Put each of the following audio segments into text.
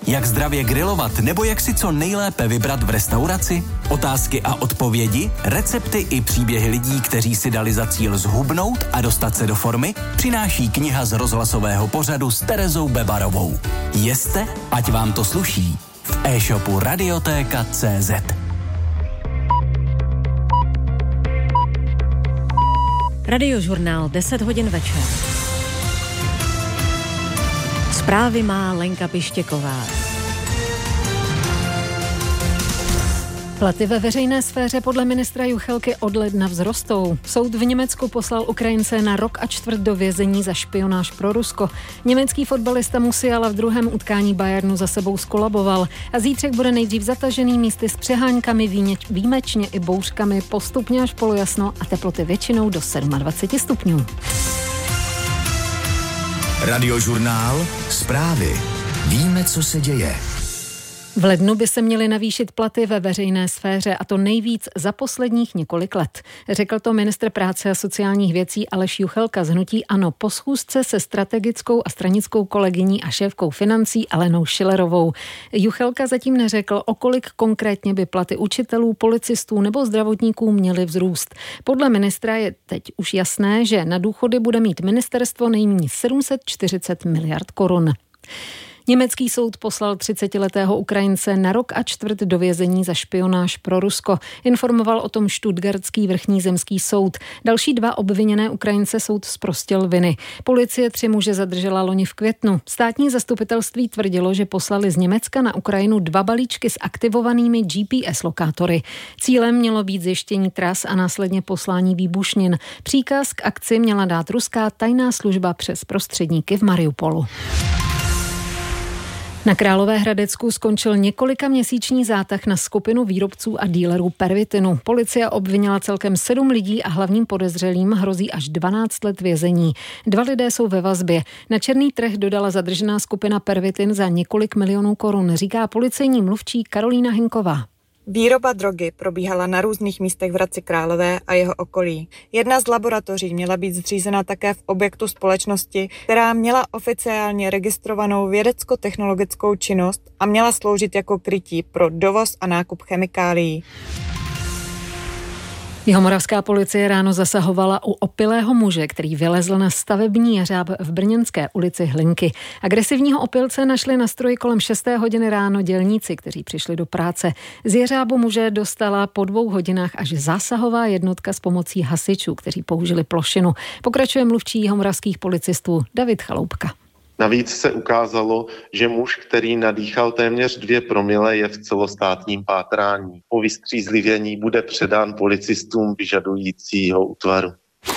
Jak zdravě grilovat nebo jak si co nejlépe vybrat v restauraci? Otázky a odpovědi, recepty i příběhy lidí, kteří si dali za cíl zhubnout a dostat se do formy, přináší kniha z rozhlasového pořadu s Terezou Bebarovou. Jeste, ať vám to sluší. V e-shopu Radiotéka.cz. Radiožurnál 10 hodin večer. Zprávy má Lenka Pištěková. Platy ve veřejné sféře podle ministra Juchelky od ledna vzrostou. Soud v Německu poslal Ukrajince na 1,25 roku do vězení za špionáž pro Rusko. Německý fotbalista Musiala v druhém utkání Bayernu za sebou skolaboval a zítřek bude nejdřív zatažený místy s přeháňkami, výjimečně i bouřkami, postupně až polojasno a teploty většinou do 27 stupňů. Radiožurnál, zprávy. Víme, co se děje. V lednu by se měly navýšit platy ve veřejné sféře, a to nejvíc za posledních několik let. Řekl to ministr práce a sociálních věcí Aleš Juchelka z hnutí ANO po schůzce se strategickou a stranickou kolegyní a šéfkou financí Alenou Schillerovou. Juchelka zatím neřekl, o kolik konkrétně by platy učitelů, policistů nebo zdravotníků měly vzrůst. Podle ministra je teď už jasné, že na důchody bude mít ministerstvo nejméně 740 miliard korun. Německý soud poslal 30letého Ukrajince na 1,25 roku do vězení za špionáž pro Rusko. Informoval o tom Stuttgartský vrchní zemský soud. Další 2 obviněné Ukrajince soud zprostil viny. Policie 3 muže zadržela loni v květnu. Státní zastupitelství tvrdilo, že poslali z Německa na Ukrajinu 2 balíčky s aktivovanými GPS lokátory. Cílem mělo být zjištění tras a následně poslání výbušnin. Příkaz k akci měla dát ruská tajná služba přes prostředníky v Mariupolu. Na Královéhradecku skončil několikaměsíční zátah na skupinu výrobců a dílerů pervitinu. Policie obvinila celkem 7 lidí a hlavním podezřelým hrozí až 12 let vězení. 2 lidé jsou ve vazbě. Na černý trh dodala zadržená skupina pervitin za několik milionů korun, říká policejní mluvčí Karolína Hinková. Výroba drogy probíhala na různých místech v Hradci Králové a jeho okolí. Jedna z laboratoří měla být zřízena také v objektu společnosti, která měla oficiálně registrovanou vědecko-technologickou činnost a měla sloužit jako krytí pro dovoz a nákup chemikálií. Jihomoravská policie ráno zasahovala u opilého muže, který vylezl na stavební jeřáb v brněnské ulici Hlinky. Agresivního opilce našli na stroji kolem 6. hodiny ráno dělníci, kteří přišli do práce. Z jeřábu muže dostala po 2 hodinách až zásahová jednotka s pomocí hasičů, kteří použili plošinu. Pokračuje mluvčí jihomoravských policistů David Chaloupka. Navíc se ukázalo, že muž, který nadýchal téměř 2 promile, je v celostátním pátrání. Po vystřízlivění bude předán policistům vyžadujícího útvaru.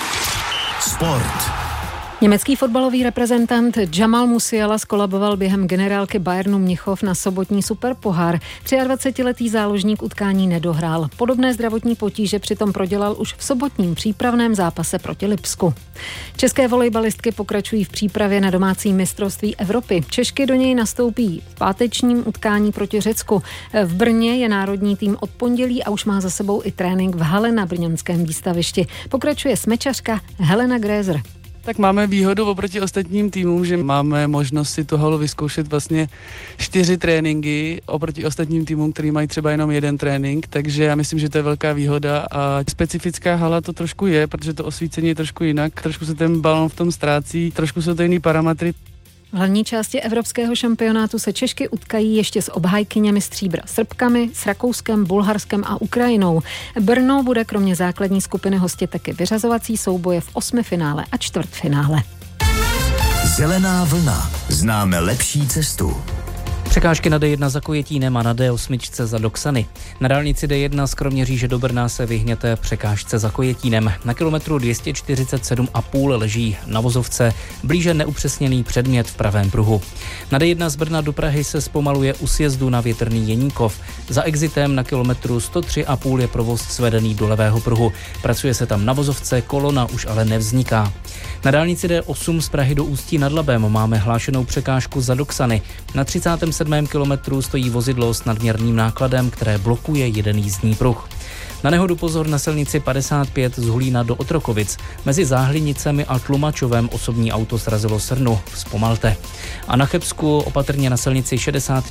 Sport. Německý fotbalový reprezentant Jamal Musiala skolaboval během generálky Bayernu Mnichov na sobotní superpohár. 23letý záložník utkání nedohrál. Podobné zdravotní potíže přitom prodělal už v sobotním přípravném zápase proti Lipsku. České volejbalistky pokračují v přípravě na domácí mistrovství Evropy. Češky do něj nastoupí v pátečním utkání proti Řecku. V Brně je národní tým od pondělí a už má za sebou i trénink v hale na brněnském výstavišti. Pokračuje smečařka Helena Grézer. Tak máme výhodu oproti ostatním týmům, že máme možnost si tu halu vyzkoušet vlastně 4 tréninky oproti ostatním týmům, který mají třeba jenom 1 trénink, takže já myslím, že to je velká výhoda a specifická hala to trošku je, protože to osvícení je trošku jinak, trošku se ten balon v tom ztrácí, trošku jsou to jiný parametry. V hlavní části evropského šampionátu se Češky utkají ještě s obhájkyněmi stříbra Srbkami, s Rakouskem, Bulharskem a Ukrajinou. Brno bude kromě základní skupiny hostit taky vyřazovací souboje v 8. finále a čtvrtfinále. Zelená vlna. Známe lepší cestu. Překážky na D1 za Kojetínem a na D8 za Doksany. Na dálnici D1 z Kroměříže do Brna se vyhněte překážce za Kojetínem. Na kilometru 247,5 leží na vozovce blíže neupřesněný předmět v pravém pruhu. Na D1 z Brna do Prahy se zpomaluje u sjezdu na Větrný Jeníkov. Za exitem na kilometru 103,5 je provoz svedený do levého pruhu. Pracuje se tam na vozovce, kolona už ale nevzniká. Na dálnici D8 z Prahy do Ústí nad Labem máme hlášenou překážku za Doksany. Na 37. kilometru stojí vozidlo s nadměrným nákladem, které blokuje jeden jízdní pruh. Na nehodu pozor na silnici 55 z Hulína do Otrokovic. Mezi Záhlinicemi a Tlumačovem osobní auto srazilo srnu. Zpomalte. A na Chebsku opatrně na silnici 63